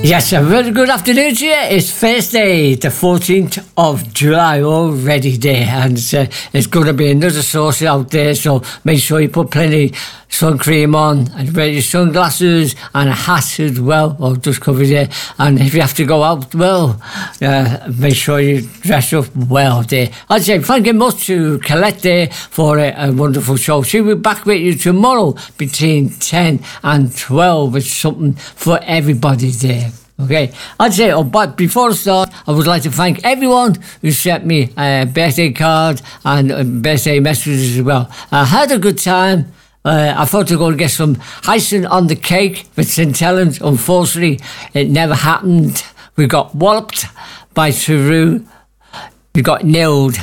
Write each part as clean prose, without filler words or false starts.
Yes, a very good afternoon to you. It's Thursday, the 14th of July already there, and it's going to be another saucy out there, so make sure you put plenty sun cream on and wear your sunglasses and a hat as well, or just cover you. And if you have to go out, well, make sure you dress up well there. I'd say thank you much to Colette there for a wonderful show. She'll be back with you tomorrow between 10 and 12 with something for everybody there. Okay, I'd say, but before I start, I would like to thank everyone who sent me a birthday card and birthday messages as well. I had a good time. I thought I was going to get some icing on the cake with St. Helens. Unfortunately, it never happened. We got walloped by Truro. We got nailed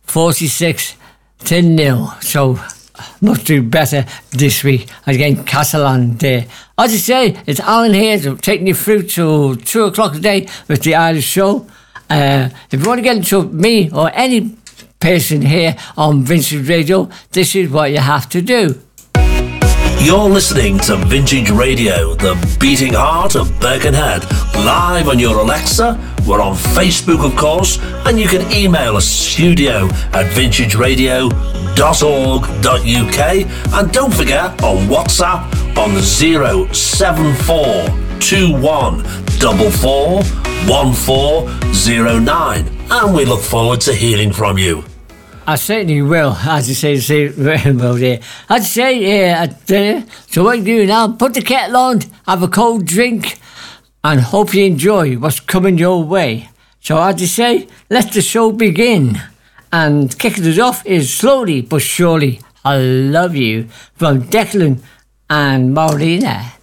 46-0. So must do better this week against Catalan there. As I say, it's Alan here taking you through till 2 o'clock today with the Irish Show. If you want to get into me or any person here on Vintage Radio, this is what you have to do. You're listening to Vintage Radio, the beating heart of Birkenhead, live on your Alexa. We're on Facebook, of course, and you can email us studio@vintageradio.org.uk, and don't forget on WhatsApp on 07441441409, and we look forward to hearing from you. I certainly will, as you say well there. I'd say, so what you do now, put the kettle on, have a cold drink, and hope you enjoy what's coming your way. So as you say, let the show begin. And kicking it off is Slowly But Surely, I Love You, from Declan and Marlena.